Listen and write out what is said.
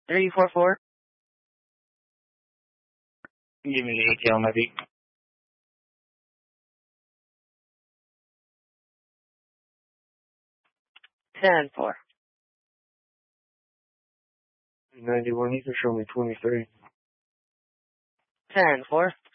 344. Give me the ATL maybe. 10-4. 91, you can show me 23. 10-4.